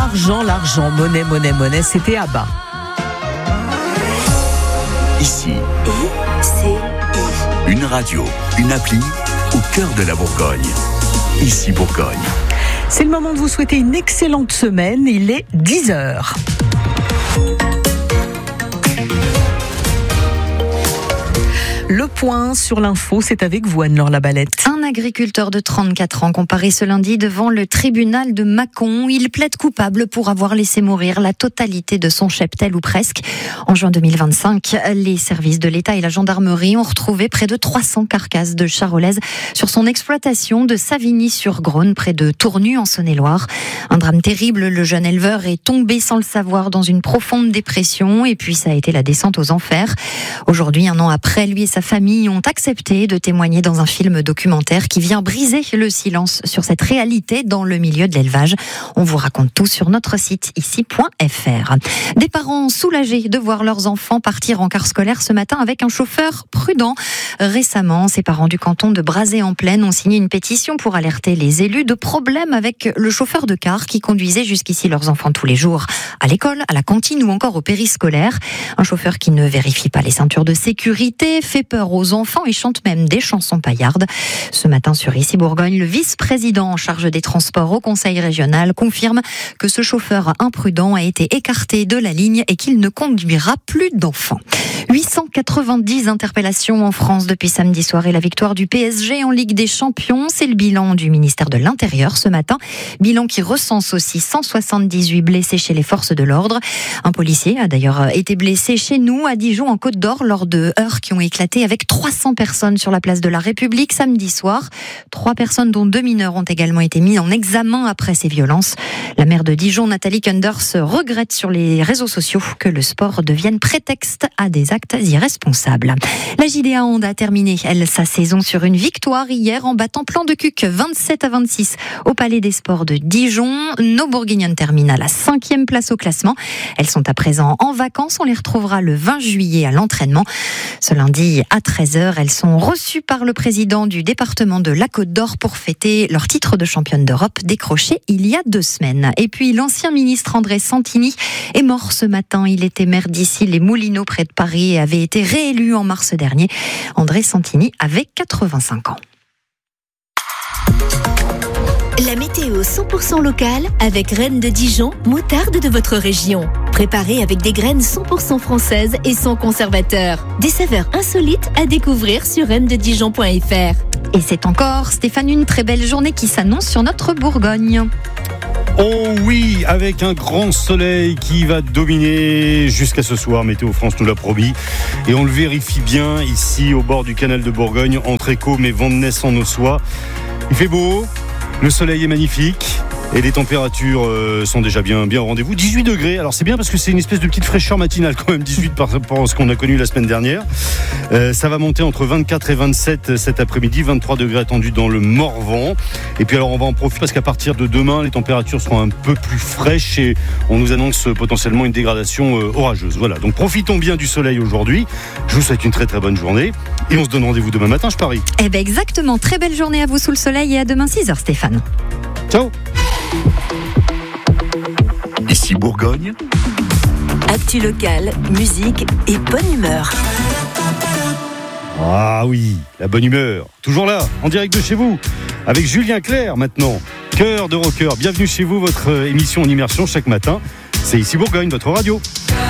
l'argent, monnaie, c'était ABBA. Ici, une radio, une appli au cœur de la Bourgogne. Ici Bourgogne. C'est le moment de vous souhaiter une excellente semaine. Il est 10h. Le point sur l'info, c'est avec vous, Anne-Laure Labalette. Un agriculteur de 34 ans comparaît ce lundi devant le tribunal de Mâcon. Il plaide coupable pour avoir laissé mourir la totalité de son cheptel ou presque. En juin 2025, les services de l'État et la gendarmerie ont retrouvé près de 300 carcasses de charolaises sur son exploitation de Savigny-sur-Grosne, près de Tournu en Saône-et-Loire. Un drame terrible, le jeune éleveur est tombé sans le savoir dans une profonde dépression et puis ça a été la descente aux enfers. Aujourd'hui, un an après, lui et sa famille ont accepté de témoigner dans un film documentaire qui vient briser le silence sur cette réalité dans le milieu de l'élevage. On vous raconte tout sur notre site ici.fr. Des parents soulagés de voir leurs enfants partir en car scolaire ce matin avec un chauffeur prudent. Récemment, ces parents du canton de Brazé-en-Plaine ont signé une pétition pour alerter les élus de problèmes avec le chauffeur de car qui conduisait jusqu'ici leurs enfants tous les jours à l'école, à la cantine ou encore au périscolaire. Un chauffeur qui ne vérifie pas les ceintures de sécurité, fait peur aux enfants et chante même des chansons paillardes. Ce matin sur Ici Bourgogne, le vice-président en charge des transports au conseil régional confirme que ce chauffeur imprudent a été écarté de la ligne et qu'il ne conduira plus d'enfants. 890 interpellations en France depuis samedi soir et la victoire du PSG en Ligue des Champions. C'est le bilan du ministère de l'Intérieur ce matin. Bilan qui recense aussi 178 blessés chez les forces de l'ordre. Un policier a d'ailleurs été blessé chez nous à Dijon en Côte d'Or lors de heurts qui ont éclaté avec 300 personnes sur la place de la République samedi soir. 3 personnes dont 2 mineurs ont également été mis en examen après ces violences. La maire de Dijon, Nathalie Kunders, regrette sur les réseaux sociaux que le sport devienne prétexte à des actes irresponsables. La JDA Hand a terminé, elle, sa saison sur une victoire hier en battant Plan de Cuc 27-26 au Palais des Sports de Dijon. Nos Bourguignonnes terminent à la 5e place au classement. Elles sont à présent en vacances. On les retrouvera le 20 juillet à l'entraînement. Ce lundi à 13h, elles sont reçues par le président du département de la Côte d'Or pour fêter leur titre de championne d'Europe décroché il y a 2 semaines. Et puis l'ancien ministre André Santini est mort ce matin. Il était maire d'Issy-les-Moulineaux près de Paris et avait été réélu en mars dernier. André Santini avait 85 ans. La météo 100% locale avec Reine de Dijon, moutarde de votre région. Préparée avec des graines 100% françaises et sans conservateur. Des saveurs insolites à découvrir sur reinededijon.fr. Et c'est encore, Stéphane, une très belle journée qui s'annonce sur notre Bourgogne. Oh oui, avec un grand soleil qui va dominer jusqu'à ce soir. Météo France nous l'a promis. Et on le vérifie bien ici au bord du canal de Bourgogne, entre Écôme et Vandenesse en Ossois. Il fait beau, le soleil est magnifique. Et les températures sont déjà bien au rendez-vous. 18 degrés, alors c'est bien parce que c'est une espèce de petite fraîcheur matinale quand même, 18 par rapport à ce qu'on a connu la semaine dernière. Ça va monter entre 24 et 27 cet après-midi, 23 degrés attendus dans le Morvan. Et puis alors on va en profiter parce qu'à partir de demain, les températures seront un peu plus fraîches et on nous annonce potentiellement une dégradation orageuse. Voilà, donc profitons bien du soleil aujourd'hui. Je vous souhaite une très très bonne journée et on se donne rendez-vous demain matin, je parie. Eh bien exactement, très belle journée à vous sous le soleil et à demain 6h Stéphane. Ciao. Ici Bourgogne. Actu locale, musique et bonne humeur. Ah oui, la bonne humeur. Toujours là, en direct de chez vous, avec Julien Clerc maintenant. Cœur de rocker, bienvenue chez vous, votre émission en immersion chaque matin. C'est Ici Bourgogne, votre radio.